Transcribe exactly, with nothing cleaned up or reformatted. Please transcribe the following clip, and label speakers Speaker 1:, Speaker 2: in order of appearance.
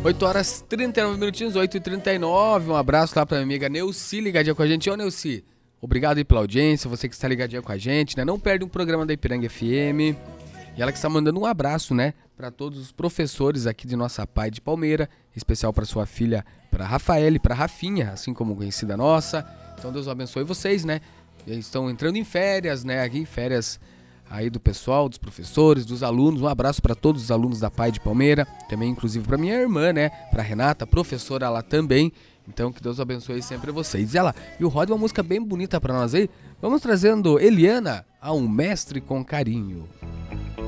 Speaker 1: oito horas e trinta e nove minutinhos, oito e trinta e nove. Um abraço lá pra minha amiga Neuci, ligadinha com a gente. Ô, Neuci, obrigado aí pela audiência, você que está ligadinha com a gente, né? Não perde um programa da Ipiranga F M. E ela que está mandando um abraço, né? Pra todos os professores aqui de nossa Pai de Palmeira, em especial pra sua filha, pra Rafaele, pra Rafinha, assim como conhecida nossa. Então Deus abençoe vocês, né? Eles estão entrando em férias, né? Aqui em férias aí do pessoal, dos professores, dos alunos. Um abraço para todos os alunos da Pai de Palmeira, também inclusive para minha irmã, né? Para Renata, professora lá também. Então que Deus abençoe sempre vocês. E ela, e o Rod, uma música bem bonita para nós aí. Vamos trazendo Eliana a Um Mestre com Carinho.